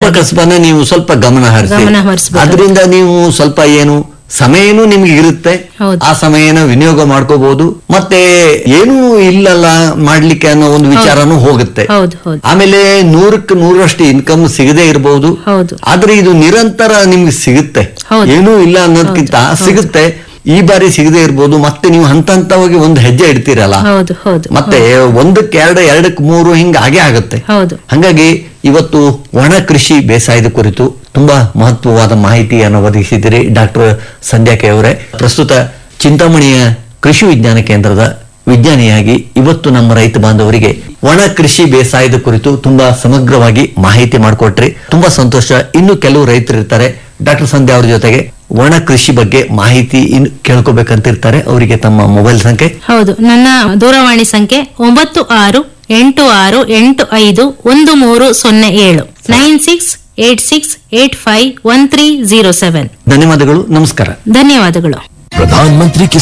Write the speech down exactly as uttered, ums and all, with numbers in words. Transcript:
ಕಸಬನ್ನ ನೀವು ಸ್ವಲ್ಪ ಗಮನ ಹರಿಸಿ, ಗಮನ ಹರಿಸ್ಬೇಕು. ಅದರಿಂದ ನೀವು ಸ್ವಲ್ಪ ಏನು ಸಮಯನೂ ನಿಮ್ಗೆ ಇರುತ್ತೆ, ಹೌದು. ಆ ಸಮಯನ ವಿನಿಯೋಗ ಮಾಡ್ಕೋಬಹುದು, ಮತ್ತೆ ಏನೂ ಇಲ್ಲಲ್ಲ ಮಾಡ್ಲಿಕ್ಕೆ ಅನ್ನೋ ಒಂದು ವಿಚಾರನೂ ಹೋಗುತ್ತೆ. ಹೌದು ಹೌದು ಆಮೇಲೆ ನೂರಕ್ಕೆ ನೂರಷ್ಟು ಇನ್ಕಮ್ ಸಿಗದೆ ಇರಬಹುದು, ಹೌದು. ಆದ್ರೆ ಇದು ನಿರಂತರ ನಿಮ್ಗೆ ಸಿಗುತ್ತೆ, ಹೌದು. ಏನೂ ಇಲ್ಲ ಅನ್ನೋದಕ್ಕಿಂತ ಹೌದು. ಸಿಗುತ್ತೆ. ಈ ಬಾರಿ ಸಿಗದೆ ಇರ್ಬೋದು, ಮತ್ತೆ ನೀವು ಹಂತ ಹಂತವಾಗಿ ಒಂದು ಹೆಜ್ಜೆ ಇಡ್ತೀರಲ್ಲ, ಹೌದು ಹೌದು ಮತ್ತೆ ಒಂದಕ್ಕೆ ಎರಡು, ಎರಡಕ್ಕೆ ಮೂರು ಹಿಂಗ ಹಾಗೆ ಆಗುತ್ತೆ. ಹೌದು. ಹಾಗಾಗಿ ಇವತ್ತು ಒಣ ಕೃಷಿ ಬೇಸಾಯದ ಕುರಿತು ತುಂಬಾ ಮಹತ್ವವಾದ ಮಾಹಿತಿಯನ್ನು ಒದಗಿಸಿದ್ದೀರಿ ಡಾಕ್ಟರ್ ಸಂಧ್ಯಾ ಕೆ ಅವರೇ. ಪ್ರಸ್ತುತ ಚಿಂತಾಮಣಿಯ ಕೃಷಿ ವಿಜ್ಞಾನ ಕೇಂದ್ರದ ವಿಜ್ಞಾನಿಯಾಗಿ ಇವತ್ತು ನಮ್ಮ ರೈತ ಬಾಂಧವರಿಗೆ ಒಣ ಕೃಷಿ ಬೇಸಾಯದ ಕುರಿತು ತುಂಬಾ ಸಮಗ್ರವಾಗಿ ಮಾಹಿತಿ ಮಾಡಿಕೊಟ್ರಿ. ತುಂಬಾ ಸಂತೋಷ. ಇನ್ನು ಕೆಲವು ರೈತರು ಇರ್ತಾರೆ ಡಾಕ್ಟರ್ ಸಂಧ್ಯಾ ಅವ್ರ ಜೊತೆಗೆ ಒಣ ಕೃಷಿ ಬಗ್ಗೆ ಮಾಹಿತಿ ಇನ್ನು ಕೇಳ್ಕೋಬೇಕಂತಿರ್ತಾರೆ. ಅವರಿಗೆ ತಮ್ಮ ಮೊಬೈಲ್ ಸಂಖ್ಯೆ? ಹೌದು, ನನ್ನ ದೂರವಾಣಿ ಸಂಖ್ಯೆ ಒಂಬತ್ತು ಆರು ಎಂಟು ಆರು ಎಂಟು ಐದು ಒಂದು ಮೂರು ಸೊನ್ನೆ ಏಳು nine six eight six eight five one three zero seven. ಧನ್ಯವಾದಗಳು. ನಮಸ್ಕಾರ. ಧನ್ಯವಾದಗಳು. प्रधानमंत्री